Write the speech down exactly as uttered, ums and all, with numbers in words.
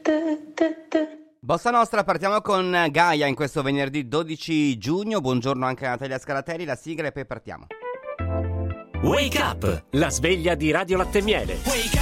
Bossa Nostra, partiamo con Gaia in questo venerdì dodici giugno. Buongiorno anche a Natalia Scalateri, la sigla e poi partiamo. Wake Up, la sveglia di Radio Latte e Miele.